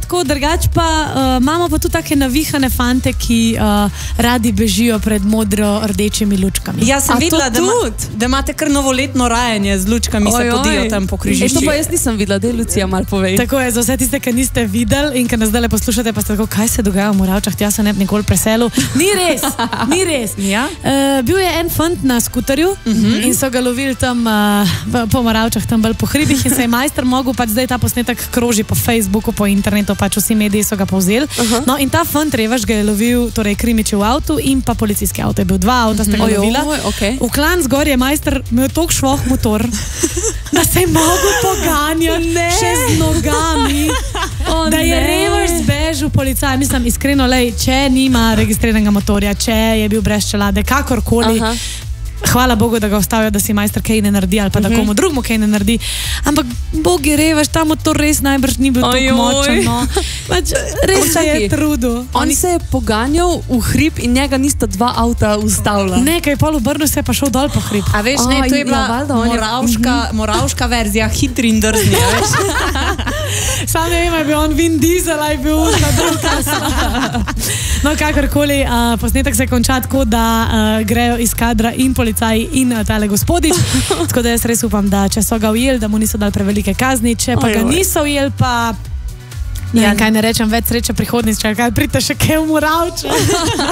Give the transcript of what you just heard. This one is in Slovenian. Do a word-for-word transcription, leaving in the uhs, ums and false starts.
tako, drugač pa uh, imamo pa tudi take navihane fante, ki uh, radi bežijo pred modro-rdečimi lučkami. Ja, sem videla, da, ma, da imate kar novoletno rajanje z lučkami, oj, se podijo tam po križišču. To pa jaz nisem videla, da je Lucija malo povej. Tako je, za vse tiste, ki niste videli in ki nas zdaj poslušate, pa ste tako, kaj se dogaja v Moravčah, tja se ne bi nikoli preselil. Ni res, ni res. Ja? Uh, bil je en fant na skuterju uh -huh. in so ga lovili tam uh, po Moravčah, tam bolj po hribih in se je majster mogel, pač zdaj ta posnetek kroži po Facebooku, po internetu, pač vsi mediji so ga povzeli. Uh -huh. No in ta fant, revaš, ga je lovil, torej krimiči v avtu in pa policijski avto. Je bil dva avta, sta ga uh -huh. lovila. Okay. V klan zgor je majster imel toliko švoh motor, da se je mogel poganjati še z nogami, oh, da je revaš zbežil policaj. Mislim, iskreno, lej, če nima registriranega motorja, če je bil brez čelade, kakorkoli, aha. Hvala Bogu, da ga ostavijo, da si majster kaj ne naredi ali pa da komu drugmu kaj ne naredi. Ampak Bogi revaš, ta motor res najbrž ni bil tako močen. No. Pač, res se je trudil. On se je poganjal v hrib in njega nista dva avta ustavila. Nekaj, pol obrnil se je pa šel dol po hrib. A veš, ne, to je bila moravška, moravška verzija hitri in drzni, veš. Sam ne vem, je bil on Vin Diesel, je bil na druga. No, kakorkoli, uh, posnetek se konča tako, da uh, grejo iz kadra in policaji in uh, tale gospodič. Tako da jaz res upam, da če so ga ujeli, da mu niso dali prevelike kazni, če pa ga niso ujeli, pa ne vem, kaj ne rečem, več sreče prihodnič, kaj pridite še kaj v Moravče.